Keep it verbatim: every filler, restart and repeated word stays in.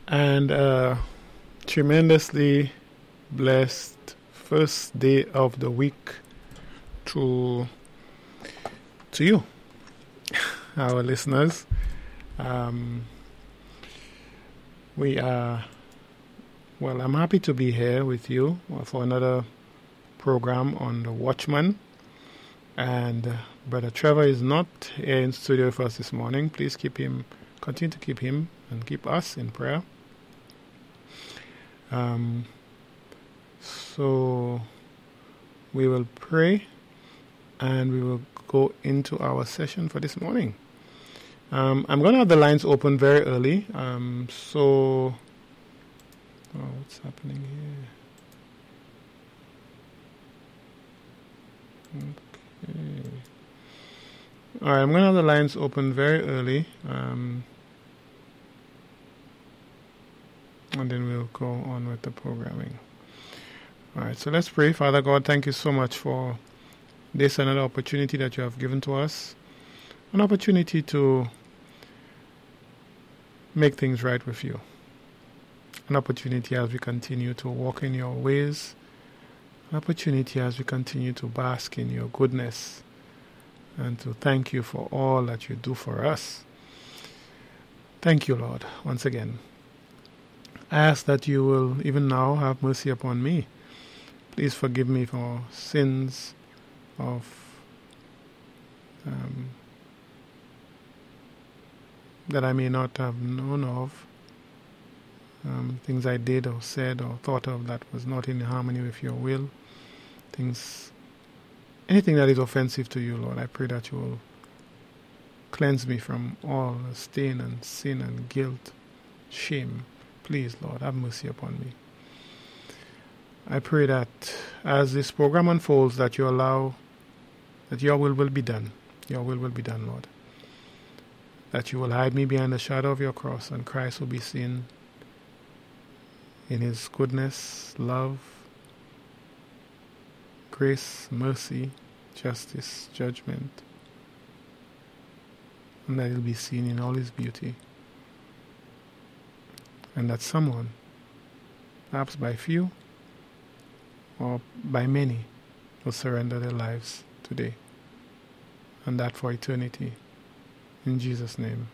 and uh, tremendously blessed first day of the week to to you, our listeners. Um, we are well. I'm happy to be here with you for another program on the Watchman. And uh, Brother Trevor is not here in studio with us this morning. Please keep him, continue to keep him, and keep us in prayer. Um, so we will pray, and we will go into our session for this morning. Um, I'm going to have the lines open very early. Um, so, oh, what's happening here? Okay. All right, I'm going to have the lines open very early. Um, and then we'll go on with the programming. All right, so let's pray. Father God, thank you so much for this another opportunity that you have given to us. An opportunity to make things right with you. An opportunity as we continue to walk in your ways. An opportunity as we continue to bask in your goodness. And to thank you for all that you do for us. Thank you, Lord, once again. I ask that you will even now have mercy upon me. Please forgive me for sins of um, that I may not have known of, um, things I did or said or thought of that was not in harmony with your will, things, anything that is offensive to you, Lord. I pray that you will cleanse me from all stain and sin and guilt, shame. Please, Lord, have mercy upon me. I pray that as this program unfolds, that you allow, that your will will be done. Your will will be done, Lord. That you will hide me behind the shadow of your cross, and Christ will be seen in his goodness, love, grace, mercy, justice, judgment, and that he'll be seen in all his beauty. And that someone, perhaps by few or by many, will surrender their lives today, and that for eternity. In Jesus' name,